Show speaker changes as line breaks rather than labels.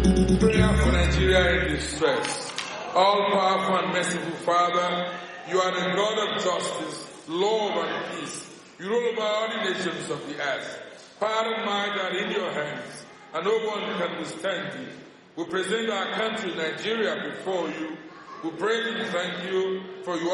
Prayer for Nigeria in distress. All-powerful and merciful Father, you are the God of justice, love and peace. You rule over all the nations of the earth. Power and might are in your hands, and no one can withstand you. We present our country, Nigeria, before you. We pray and thank you for your